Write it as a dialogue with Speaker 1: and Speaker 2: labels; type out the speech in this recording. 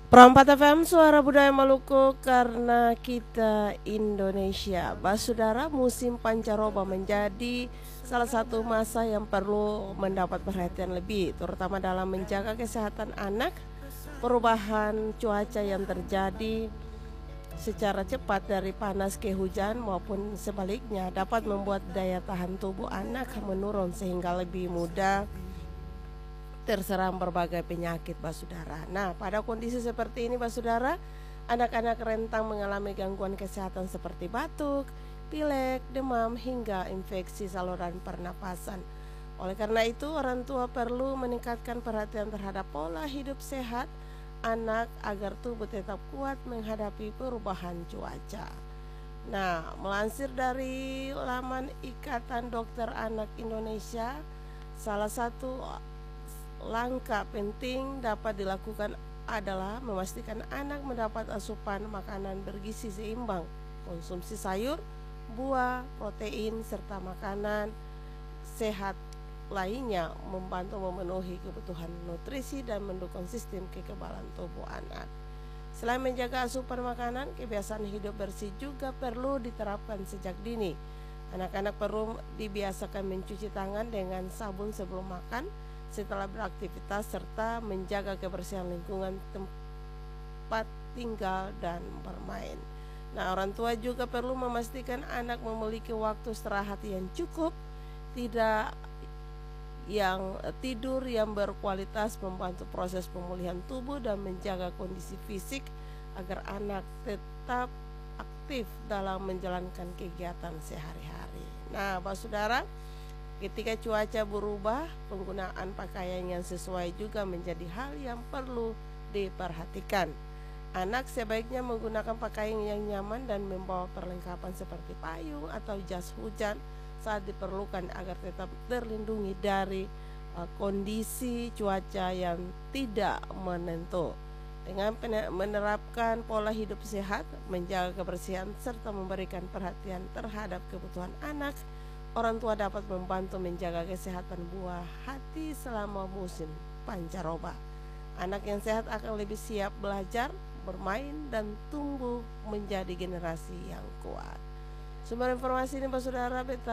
Speaker 1: Perempat FM Suara Budaya Maluku karena kita Indonesia. Saudara, musim pancaroba menjadi salah satu masa yang perlu mendapat perhatian lebih, terutama dalam menjaga kesehatan anak. Perubahan cuaca yang terjadi secara cepat dari panas ke hujan maupun sebaliknya dapat membuat daya tahan tubuh anak menurun sehingga lebih mudah terserang berbagai penyakit, Saudara. Nah, pada kondisi seperti ini, Saudara, anak-anak rentang mengalami gangguan kesehatan seperti batuk, pilek, demam, hingga infeksi saluran pernapasan. Oleh karena itu, orang tua perlu meningkatkan perhatian terhadap pola hidup sehat anak agar tubuh tetap kuat menghadapi perubahan cuaca. Nah, melansir dari laman Ikatan Dokter Anak Indonesia, salah satu langkah penting dapat dilakukan adalah memastikan anak mendapat asupan makanan bergizi seimbang, konsumsi sayur, buah, protein, serta makanan sehat lainnya membantu memenuhi kebutuhan nutrisi dan mendukung sistem kekebalan tubuh anak. Selain menjaga asupan makanan, kebiasaan hidup bersih juga perlu diterapkan sejak dini. Anak-anak perlu dibiasakan mencuci tangan dengan sabun sebelum makan, setelah beraktivitas, serta menjaga kebersihan lingkungan tempat tinggal dan bermain. Nah, orang tua juga perlu memastikan anak memiliki waktu istirahat yang cukup, tidur yang berkualitas membantu proses pemulihan tubuh dan menjaga kondisi fisik agar anak tetap aktif dalam menjalankan kegiatan sehari-hari. Nah, Saudara, ketika cuaca berubah, penggunaan pakaian yang sesuai juga menjadi hal yang perlu diperhatikan. Anak sebaiknya menggunakan pakaian yang nyaman dan membawa perlengkapan seperti payung atau jas hujan saat diperlukan agar tetap terlindungi dari kondisi cuaca yang tidak menentu. Dengan menerapkan pola hidup sehat, menjaga kebersihan, serta memberikan perhatian terhadap kebutuhan anak, orang tua dapat membantu menjaga kesehatan buah hati selama musim pancaroba. Anak yang sehat akan lebih siap belajar, bermain, dan tumbuh menjadi generasi yang kuat. Sumber informasi ini, Saudara, beta